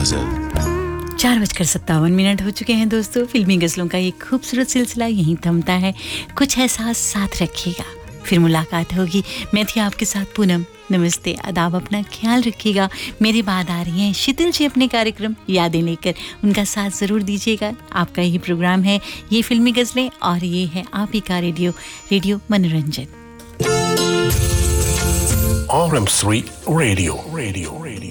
गजल। 4:57 हो चुके हैं दोस्तों। फिल्मी गज़लों का ये खूबसूरत सिलसिला यहीं थमता है। कुछ एहसास साथ रखिएगा, फिर मुलाकात होगी। मैं थी आपके साथ पूनम। नमस्ते, आदाब, अपना ख्याल रखिएगा। मेरे बाद आ रही हैं शीतल जी अपने कार्यक्रम यादें लेकर। उनका साथ ज़रूर दीजिएगा। आपका यही प्रोग्राम है, ये फिल्मी गज़लें, और ये है आप ही का रेडियो मनोरंजन। RM3 radio.